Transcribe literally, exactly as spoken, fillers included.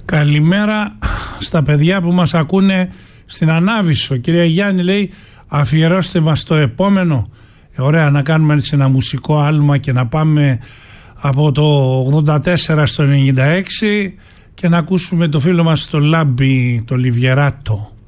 Καλημέρα στα παιδιά που μας ακούνε στην Ανάβησο. Κυρία Γιάννη λέει, αφιερώστε μας το επόμενο. Ε, ωραία, να κάνουμε έτσι ένα μουσικό άλμα και να πάμε από το ογδόντα τέσσερα στο ενενήντα έξι και να ακούσουμε το φίλο μας το Λάμπη, το Λιβιεράτο.